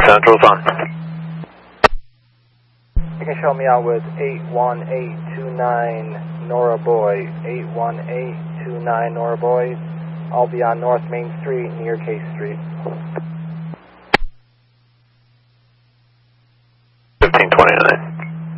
Central's on. You can show me out with 81829 Nora Boy. 81829 Nora Boy. I'll be on North Main Street near K Street. 1529.